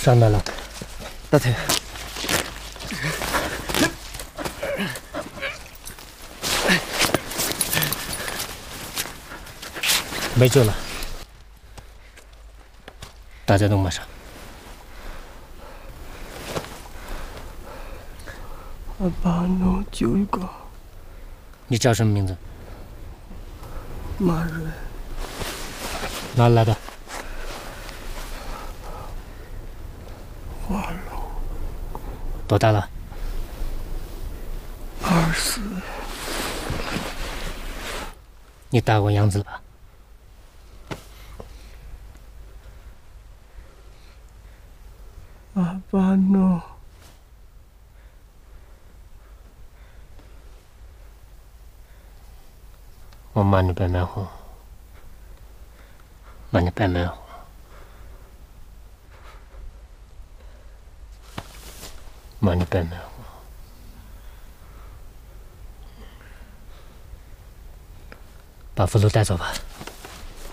上哪了？ 大腿。 没救了，打在动脉上。 阿爸，能救一个？ 你叫什么名字？ 马瑞。 哪来的？ 花楼。 多大了 ？24。 你打过秧子了吧？ 阿爸呢？ 我骂你白面红，骂你白面红，骂你白面红。把俘虏带走吧。